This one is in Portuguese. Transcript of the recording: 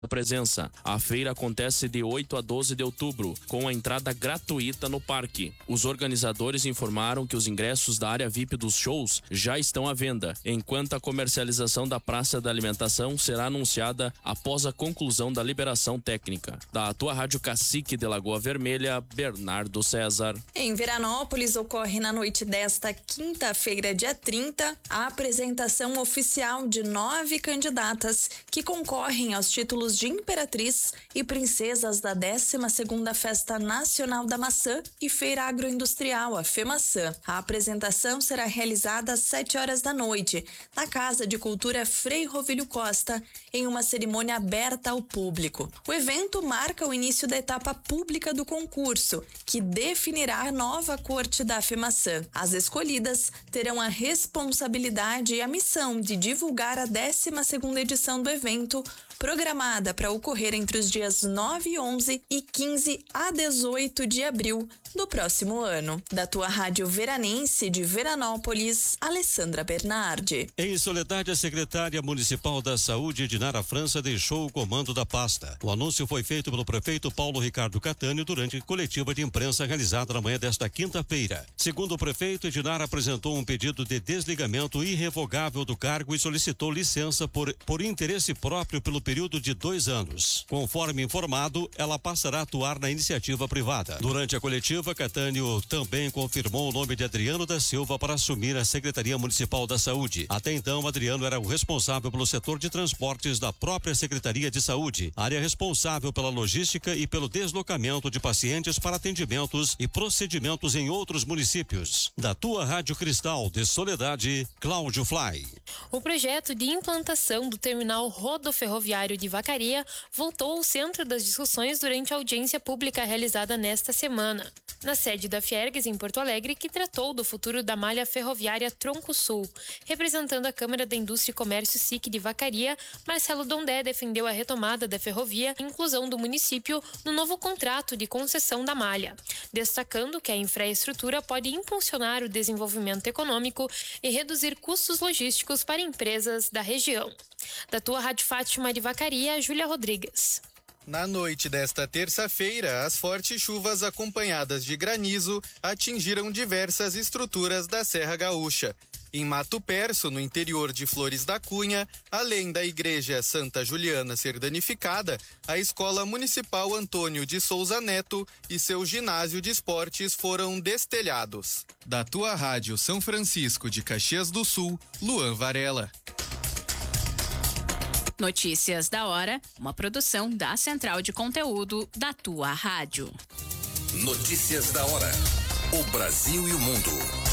presença. A feira acontece de 8 a 12 de outubro, com a entrada gratuita no parque. Os organizadores informaram que os ingressos da área VIP dos shows já estão à venda, enquanto a comercialização da Praça da Alimentação será anunciada após a conclusão da liberação técnica. Da tua Rádio Cacique de Lagoa Vermelha, Bernardo César. Em Veranópolis ocorre na noite desta quinta-feira, dia 30, a apresentação oficial de 9 candidatas que concorrem aos títulos de Imperatriz e Princesas da 12ª Festa Nacional da Maçã e Feira Agroindustrial, a FEMaçã. A apresentação será realizada às 7 horas da noite, na Casa de Cultura Frei Rovílio Costa, em uma cerimônia aberta ao público. O evento marca o início da etapa pública do concurso, que definirá a nova corte da FEMaçã. As escolhidas terão a responsabilidade e a missão de divulgar a 12ª edição do evento, programada para ocorrer entre os dias 9, 11 e 15 a 18 de abril do próximo ano. Da tua Rádio Veranense de Veranópolis, Alessandra Bernardi. Em Soledade, a secretária municipal da Saúde, Dinara França, deixou o comando da pasta. O anúncio foi feito pelo prefeito Paulo Ricardo Catânio durante coletiva de imprensa realizada na manhã desta quinta-feira. Segundo o prefeito, Dinara apresentou um pedido de desligamento irrevogável do cargo e solicitou licença por interesse próprio pelo período de 2 anos. Conforme informado, ela passará a atuar na iniciativa privada. Durante a coletiva, Catânio também confirmou o nome de Adriano da Silva para assumir a Secretaria Municipal da Saúde. Até então, Adriano era o responsável pelo setor de transportes da própria Secretaria de Saúde, área responsável pela logística e pelo deslocamento de pacientes para atendimentos e procedimentos em outros municípios. Da tua Rádio Cristal de Soledade, Cláudio Fly. O projeto de implantação do terminal rodoferroviário de Vacaria voltou ao centro das discussões durante a audiência pública realizada nesta semana. Na sede da Fiergs, em Porto Alegre, que tratou do futuro da malha ferroviária Tronco Sul. Representando a Câmara da Indústria e Comércio SIC de Vacaria, Marcelo Dondé defendeu a retomada da ferrovia e inclusão do município no novo contrato de concessão da malha, destacando que a infraestrutura pode impulsionar o desenvolvimento econômico e reduzir custos logísticos para empresas da região. Da tua Rádio Fátima de Vacaria, Júlia Rodrigues. Na noite desta terça-feira, as fortes chuvas acompanhadas de granizo atingiram diversas estruturas da Serra Gaúcha. Em Mato Perso, no interior de Flores da Cunha, além da Igreja Santa Juliana ser danificada, a Escola Municipal Antônio de Souza Neto e seu ginásio de esportes foram destelhados. Da tua Rádio São Francisco de Caxias do Sul, Luan Varela. Notícias da hora, uma produção da Central de Conteúdo da tua rádio. Notícias da hora. O Brasil e o mundo.